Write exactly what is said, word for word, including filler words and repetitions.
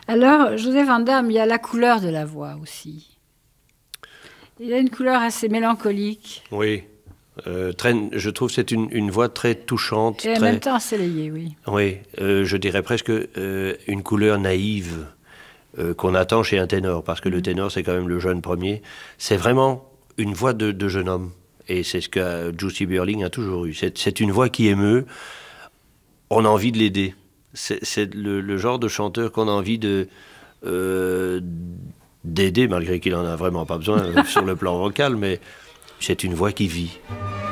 Alors, Joseph Van Damme, il y a la couleur de la voix aussi. Il a une couleur assez mélancolique. Oui. Euh, très, je trouve que c'est une, une voix très touchante. Et en très, même temps ensoleillée, oui. Oui, euh, je dirais presque euh, une couleur naïve euh, qu'on attend chez un ténor, parce que mmh. le ténor, c'est quand même le jeune premier. C'est vraiment une voix de, de jeune homme. Et c'est ce que Jussi Björling a toujours eu. C'est, c'est une voix qui émeut. On a envie de l'aider. C'est, c'est le, le genre de chanteur qu'on a envie de, euh, d'aider, malgré qu'il n'en a vraiment pas besoin sur le plan vocal, mais c'est une voix qui vit.